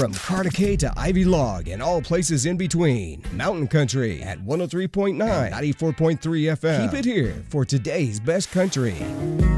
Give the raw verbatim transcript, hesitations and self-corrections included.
From Car Decay to Ivy Log and all places in between. Mountain Country at one oh three point nine, ninety-four point three F M. Keep it here for today's best country.